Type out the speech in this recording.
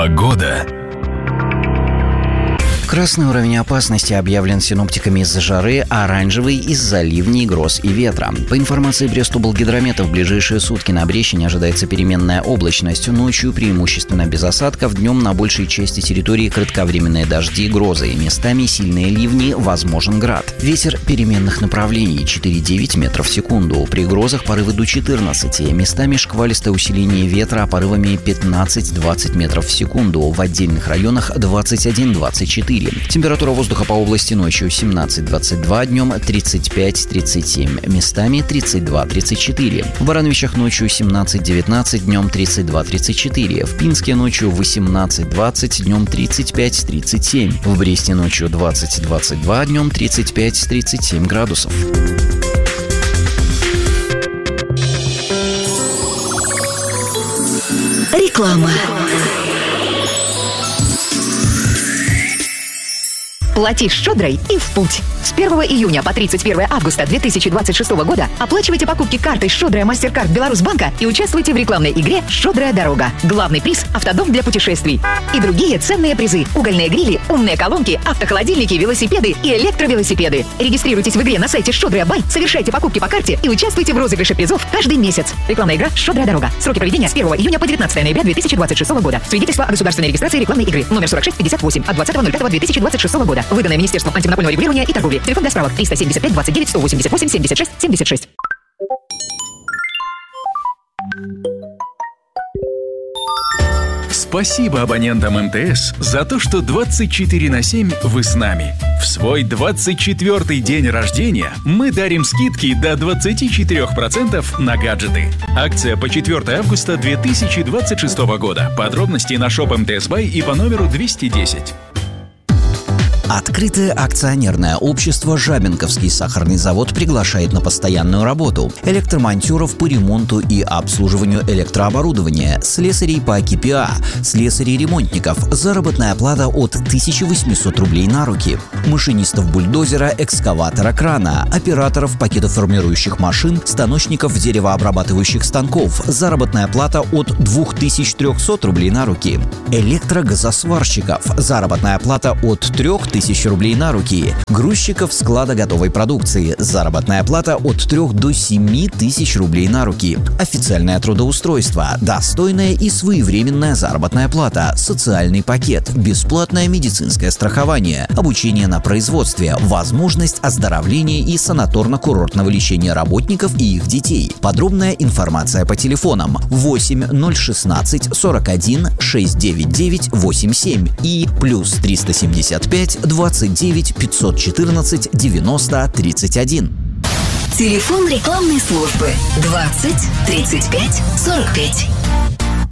Погода. Красный уровень опасности объявлен синоптиками из-за жары, а оранжевый из-за ливней, гроз и ветра. По информации Пресс-Тубл-Гидромета, в ближайшие сутки на Брещине ожидается переменная облачность. Ночью преимущественно без осадков, днем на большей части территории кратковременные дожди, грозы. Местами сильные ливни, возможен град. Ветер переменных направлений 4-9 метров в секунду. При грозах порывы до 14. Местами шквалистое усиление ветра порывами 15-20 метров в секунду. В отдельных районах 21-24. Температура воздуха по области ночью 17-22, днем 35-37, местами 32-34. В Барановичах ночью 17-19, днем 32-34. В Пинске ночью 18-20, днем 35-37. В Бресте ночью 20-22, днем 35-37 градусов. Реклама. Плати щедрой и в путь. С 1 июня по 31 августа 2026 года оплачивайте покупки картой «Щедрая Мастеркард Беларусьбанка» и участвуйте в рекламной игре «Щедрая дорога». Главный приз – автодом для путешествий. И другие ценные призы – угольные грили, умные колонки, автохолодильники, велосипеды и электровелосипеды. Регистрируйтесь в игре на сайте «Щедрая Бай», совершайте покупки по карте и участвуйте в розыгрыше призов каждый месяц. Рекламная игра «Щедрая дорога». Сроки проведения с 1 июня по 19 ноября 2026 года. Свидетельство о государственной регистрации рекламной игры номер 4658 от 20.05.2026 года. Выданное Министерством антимонопольного регулирования и торговли. Телефон для справок 375 29 188 76 76. Спасибо абонентам МТС за то, что 24/7 вы с нами. В свой 24-й день рождения мы дарим скидки до 24% на гаджеты. Акция по 4 августа 2026 года. Подробности на Shop МТС Бай и по номеру 210. Открытое акционерное общество «Жабинковский сахарный завод» приглашает на постоянную работу электромонтеров по ремонту и обслуживанию электрооборудования, слесарей по КПА, слесарей-ремонтников, заработная плата от 1800 рублей на руки, машинистов бульдозера, экскаватора, крана, операторов пакетоформирующих машин, станочников деревообрабатывающих станков, заработная плата от 2300 рублей на руки, электрогазосварщиков, заработная плата от 3000 рублей на руки, грузчиков склада готовой продукции, заработная плата от 3 до 7 тысяч рублей на руки, официальное трудоустройство, достойная и своевременная заработная плата, социальный пакет, бесплатное медицинское страхование, обучение на производстве, возможность оздоровления и санаторно-курортного лечения работников и их детей. Подробная информация по телефонам 8 016 41 699 87 и плюс 375 29 514 90 31. Телефон рекламной службы 20 35 45.